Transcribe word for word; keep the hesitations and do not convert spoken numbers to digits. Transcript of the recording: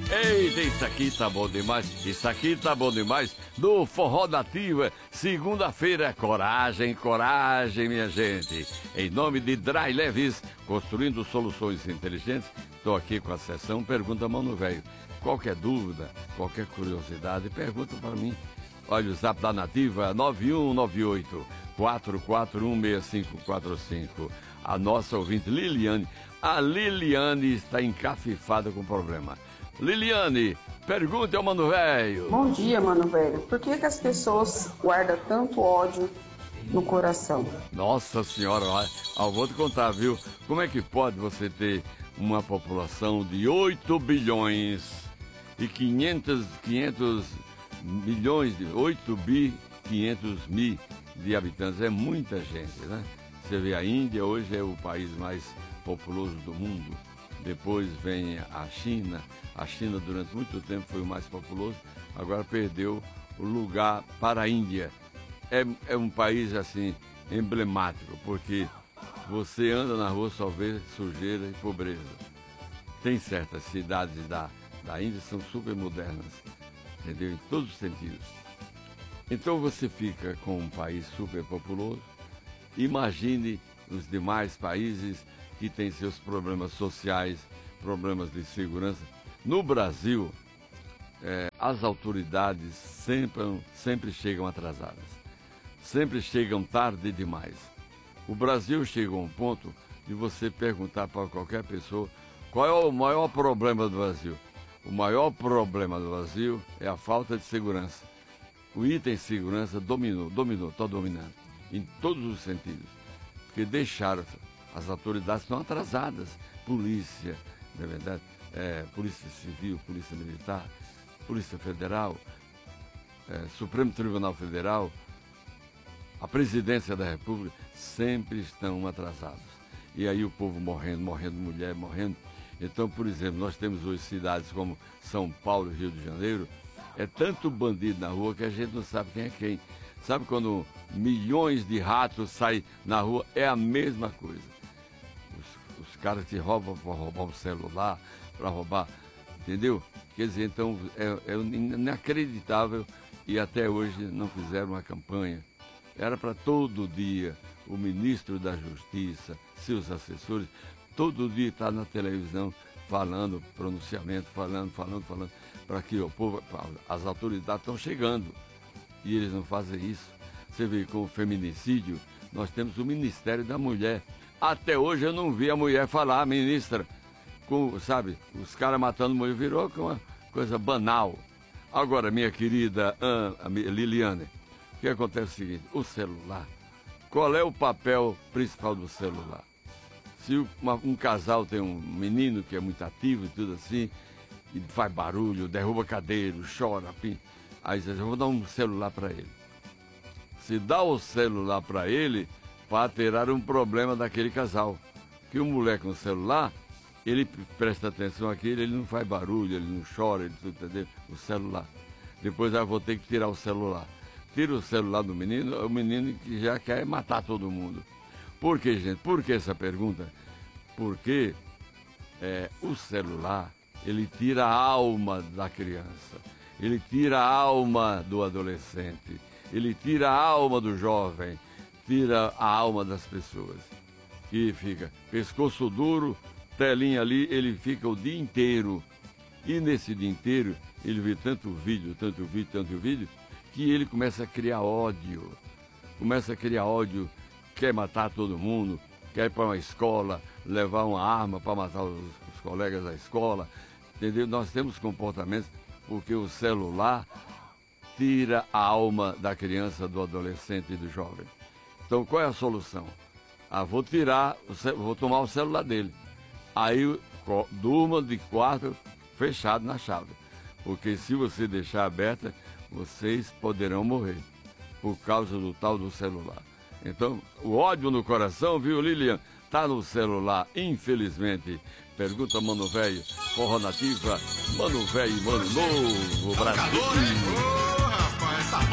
Eita, isso aqui tá bom demais, isso aqui tá bom demais. Do Forró Nativa, segunda-feira, coragem, coragem, minha gente. Em nome de Dry Leves, construindo soluções inteligentes, estou aqui com a sessão Pergunta Mano Velho. Qualquer dúvida, qualquer curiosidade, pergunta para mim. Olha o zap da Nativa, nove um nove oito, quatro quatro um, seis cinco quatro cinco. A nossa ouvinte Liliane, a Liliane está encafifada com problema. Liliane, pergunte ao Mano Velho. Bom dia, Mano Velho. Por que, que as pessoas guardam tanto ódio no coração? Nossa senhora, eu vou te contar, viu? Como é que pode você ter uma população de oito bilhões e quinhentos, quinhentos milhões, de oito bi, quinhentos mil de habitantes? É muita gente, né? Você vê, a Índia hoje é o país mais populoso do mundo. Depois vem a China. A China durante muito tempo foi o mais populoso, agora perdeu o lugar para a Índia. É, é um país assim emblemático, porque você anda na rua só vê sujeira e pobreza. Tem certas cidades da, da Índia que são super modernas, entendeu? Em todos os sentidos. Então você fica com um país super populoso. Imagine os demais países que têm seus problemas sociais, problemas de segurança. No Brasil, é, as autoridades sempre, sempre chegam atrasadas, sempre chegam tarde demais. O Brasil chegou a um ponto de você perguntar para qualquer pessoa qual é o maior problema do Brasil. O maior problema do Brasil é a falta de segurança. O item segurança dominou, dominou, está dominando, em todos os sentidos. Porque deixaram, as autoridades estão atrasadas, polícia, não é verdade? É, Polícia Civil, Polícia Militar, Polícia Federal, é, Supremo Tribunal Federal, a Presidência da República, sempre estão atrasados. E aí o povo morrendo, morrendo, mulher morrendo. Então, por exemplo, nós temos hoje cidades como São Paulo e Rio de Janeiro, é tanto bandido na rua que a gente não sabe quem é quem. Sabe quando milhões de ratos saem na rua? É a mesma coisa. Os, os caras te roubam para roubar o celular, para roubar, entendeu? Quer dizer, então é, é inacreditável e até hoje não fizeram uma campanha. Era para todo dia o ministro da Justiça, seus assessores, todo dia estar na televisão falando, pronunciamento, falando, falando, falando, para que o povo, as autoridades estão chegando e eles não fazem isso. Você vê, com o feminicídio, nós temos o Ministério da Mulher. Até hoje eu não vi a mulher falar, ministra. Com, sabe, os caras matando mulher virou uma coisa banal. Agora, minha querida Ana, Liliane, o que acontece é o seguinte, o celular, qual é o papel principal do celular? Se uma, um casal tem um menino que é muito ativo e tudo assim, e faz barulho, derruba cadeiro, chora, pim, aí você diz, eu vou dar um celular para ele. Se dá o celular para ele, para tirar um problema daquele casal. Que o moleque com o celular, ele presta atenção àquilo, ele não faz barulho, ele não chora, ele tudo, entendeu? O celular. Depois eu vou ter que tirar o celular. Tira o celular do menino, o menino que já quer matar todo mundo. Por que, gente? Por que essa pergunta? Porque é, o celular, ele tira a alma da criança, ele tira a alma do adolescente, ele tira a alma do jovem, tira a alma das pessoas. Que fica pescoço duro, telinha ali, ele fica o dia inteiro. E nesse dia inteiro, ele vê tanto vídeo, tanto vídeo, tanto vídeo, que ele começa a criar ódio. Começa a criar ódio, quer matar todo mundo, quer ir para uma escola, levar uma arma para matar os, os colegas da escola. Entendeu? Nós temos comportamentos porque o celular tira a alma da criança, do adolescente e do jovem. Então, qual é a solução? Ah, vou tirar, vou tomar o celular dele. Aí, durma de quarto fechado na chave. Porque se você deixar aberta, vocês poderão morrer por causa do tal do celular. Então, o ódio no coração, viu, Lilian? Tá no celular, infelizmente. Pergunta Mano Velho, Forró Nativa, Mano Velho, Mano Novo, Brasil.